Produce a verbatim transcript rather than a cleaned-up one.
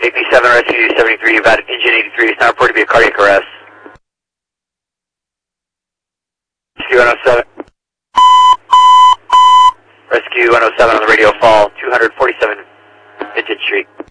A P seven, Rescue seventy-three, you've had engine eighty-three, it's now reported to be a cardiac arrest. Rescue one oh seven. Rescue one oh seven on the radio fall, two forty-seven Vintage Street.